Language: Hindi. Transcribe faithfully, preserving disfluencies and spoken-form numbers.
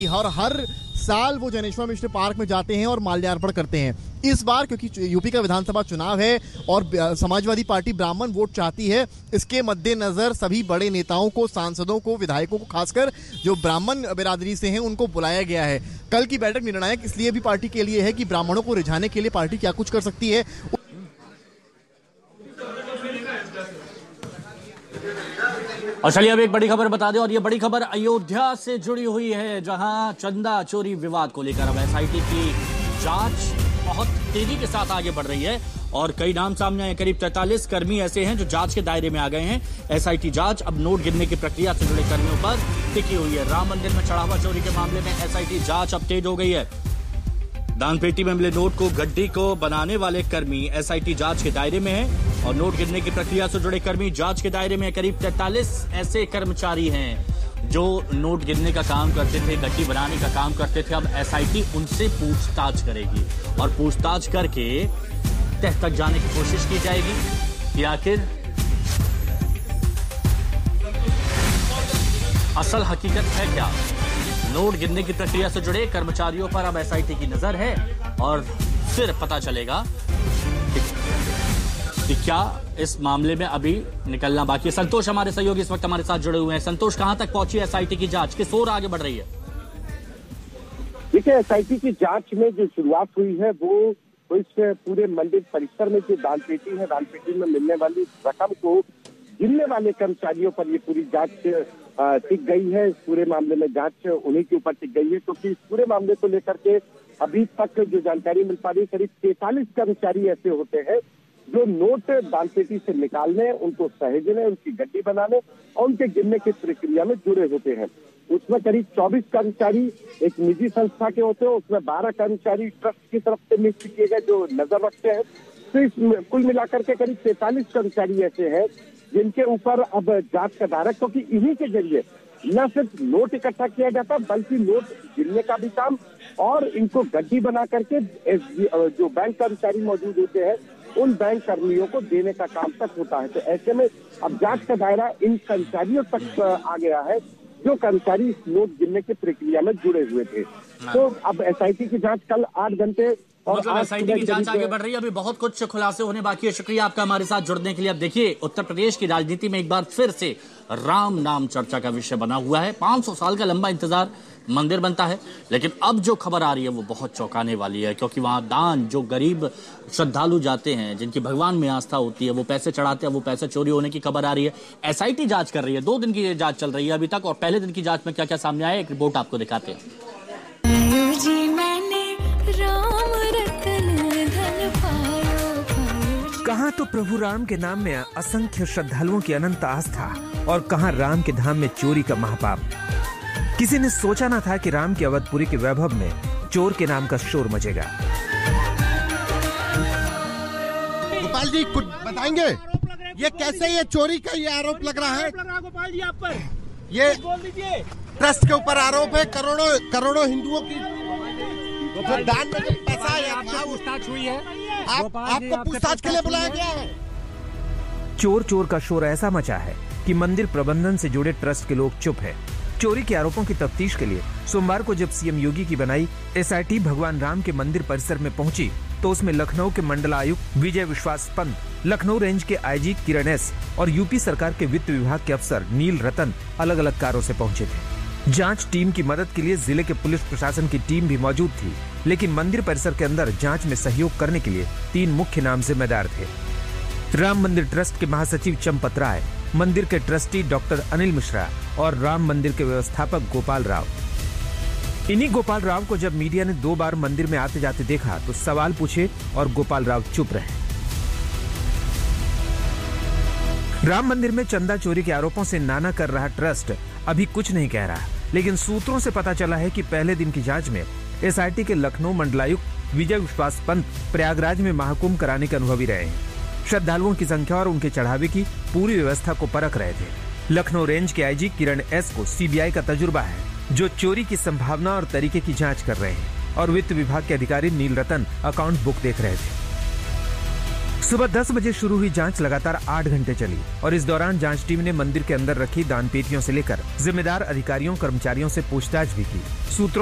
हर हर साल वो जनेश्वर मिश्र पार्क में जाते हैं और माल्यार्पण करते हैं। इस बार क्योंकि यूपी का विधानसभा चुनाव है और समाजवादी पार्टी ब्राह्मण वोट चाहती है, इसके मद्देनजर सभी बड़े नेताओं को, सांसदों को, विधायकों को, खासकर जो ब्राह्मण बिरादरी से हैं उनको बुलाया गया है। कल की बैठक निर्णायक इसलिए भी पार्टी के लिए है कि ब्राह्मणों को रिझाने के लिए पार्टी क्या कुछ कर सकती है। और चलिए अब एक बड़ी खबर बता दें, और ये बड़ी खबर अयोध्या से जुड़ी हुई है, जहां चंदा चोरी विवाद को लेकर अब एसआईटी की जांच बहुत तेजी के साथ आगे बढ़ रही है और कई नाम सामने आए। करीब तैंतालीस कर्मी ऐसे हैं जो जांच के दायरे में आ गए हैं। एसआईटी जांच अब नोट गिनने की प्रक्रिया से जुड़े कर्मियों पर टिकी हुई है। राम मंदिर में चढ़ावा चोरी के मामले में एसआईटी जांच अब तेज हो गई है। दानपेटी में मिले नोट को गड्डी को बनाने वाले कर्मी एसआईटी जांच के दायरे में है और नोट गिनने की प्रक्रिया से जुड़े कर्मी जांच के दायरे में। करीब तैंतालीस ऐसे कर्मचारी हैं जो नोट गिनने का काम करते थे, गड्डी बनाने का काम करते थे। अब एसआईटी उनसे पूछताछ करेगी और पूछताछ करके तह तक जाने की कोशिश की जाएगी कि आखिर असल हकीकत है क्या। नोट गिनने की प्रक्रिया से जुड़े कर्मचारियों पर अब एसआईटी की नजर है और फिर पता चलेगा कि क्या इस मामले में अभी निकलना बाकी है। संतोष हमारे सहयोगी इस वक्त हमारे साथ जुड़े हुए हैं। संतोष, कहां तक पहुंची एसआईटी की जांच, किस ओर आगे बढ़ रही है? देखिए, एसआईटी की जांच में जो शुरुआत हुई है वो तो इस पूरे मंदिर परिसर में जो दानपेटी है, दानपेटी में मिलने वाली रकम को गिनने वाले कर्मचारियों पर ये पूरी जांच टिक गई है। इस पूरे मामले में जांच उन्हीं के ऊपर टिक गई है, क्योंकि इस पूरे मामले को लेकर के अभी तक जो जानकारी मिल पा रही है, करीब तैंतालीस कर्मचारी ऐसे होते हैं जो नोट दानपेटी से निकालने, उनको सहेजने, उनकी गड्डी बनाने और उनके गिनने की प्रक्रिया में जुड़े होते हैं। उसमें करीब चौबीस कर्मचारी एक निजी संस्था के होते हैं, उसमें बारह कर्मचारी ट्रस्ट की तरफ से नियुक्त किए गए जो नजर रखते हैं। तो इस कुल मिलाकर के करीब तैंतालीस कर्मचारी ऐसे हैं जिनके ऊपर अब जांच का दायरा, क्योंकि इन्हीं के जरिए न सिर्फ नोट इकट्ठा किया जाता बल्कि नोट गिनने का भी काम और इनको गड्डी बना करके जो बैंक कर्मचारी मौजूद होते हैं उन बैंक कर्मियों को देने का काम तक होता है। तो ऐसे में अब जांच का दायरा इन कर्मचारियों तक आ गया है जो कर्मचारी इस नोट गिनने की प्रक्रिया में जुड़े हुए थे। तो अब एसआईटी की जांच कल आठ घंटे और मतलब एसआईटी की जांच आगे बढ़ रही है। अभी बहुत कुछ खुलासे होने बाकी है। शुक्रिया आपका हमारे साथ जुड़ने के लिए। अब देखिए, उत्तर प्रदेश की राजनीति में एक बार फिर से राम नाम चर्चा का विषय बना हुआ है। पांच सौ साल का लंबा इंतजार मंदिर बनता है, लेकिन अब जो खबर आ रही है वो बहुत चौंकाने वाली है, क्योंकि वहां दान, जो गरीब श्रद्धालु जाते हैं, जिनकी भगवान में आस्था होती है, वो पैसे चढ़ाते हैं, वो पैसे चोरी होने की खबर आ रही है। एसआईटी जांच कर रही है। दो दिन की जांच चल रही है अभी तक और पहले दिन की जांच में क्या क्या सामने आया, एक रिपोर्ट आपको दिखाते हैं। कहाँ तो प्रभु राम के नाम में असंख्य श्रद्धालुओं की अनंत आस्था और कहाँ राम के धाम में चोरी का महापाप। किसी ने सोचा ना था कि राम की अवधपुरी के वैभव में चोर के नाम का शोर मचेगा। गोपाल जी कुछ बताएंगे, ये कैसे ये चोरी का ये आरोप लग रहा है? गोपाल जी आप पर ये बोल दीजिए। ट्रस्ट के ऊपर आरोप है, करोड़ों करोड़ों हिंदुओं की जो दान में जो पैसा आया था पूछताछ हुई है। आप, आपको पूछताछ के लिए बुलाया गया है। चोर चोर का शोर ऐसा मचा है कि मंदिर प्रबंधन से जुड़े ट्रस्ट के लोग चुप है। चोरी के आरोपों की तफ्तीश के लिए सोमवार को जब सीएम योगी की बनाई एसआईटी भगवान राम के मंदिर परिसर में पहुंची तो उसमें लखनऊ के मंडलायुक्त विजय विश्वास पंत, लखनऊ रेंज के आईजी किरण एस और यूपी सरकार के वित्त विभाग के अफसर नील रतन अलग अलग कारों से पहुंचे थे। जांच टीम की मदद के लिए जिले के पुलिस प्रशासन की टीम भी मौजूद थी, लेकिन मंदिर परिसर के अंदर जांच में सहयोग करने के लिए तीन मुख्य नाम जिम्मेदार थे। राम मंदिर ट्रस्ट के महासचिव चंपत राय, मंदिर के ट्रस्टी डॉक्टर अनिल मिश्रा और राम मंदिर के व्यवस्थापक गोपाल राव। इन्हीं गोपाल राव को जब मीडिया ने दो बार मंदिर में आते जाते देखा तो सवाल पूछे और गोपाल राव चुप रहे। राम मंदिर में चंदा चोरी के आरोपों से नाना कर रहा ट्रस्ट अभी कुछ नहीं कह रहा, लेकिन सूत्रों से पता चला है कि पहले दिन की जांच में एसआईटी के लखनऊ मंडलायुक्त विजय विश्वास पंत प्रयागराज में महाकुंभ कराने के अनुभवी रहे हैं। श्रद्धालुओं की संख्या और उनके चढ़ावे की पूरी व्यवस्था को परख रहे थे। लखनऊ रेंज के आईजी किरण एस को सीबीआई का तजुर्बा है, जो चोरी की संभावना और तरीके की जांच कर रहे हैं, और वित्त विभाग के अधिकारी नील रतन अकाउंट बुक देख रहे थे। सुबह दस बजे शुरू हुई जांच लगातार आठ घंटे चली और इस दौरान जांच टीम ने मंदिर के अंदर रखी दान पेटियों से लेकर जिम्मेदार अधिकारियों कर्मचारियों से पूछताछ भी की। सूत्रों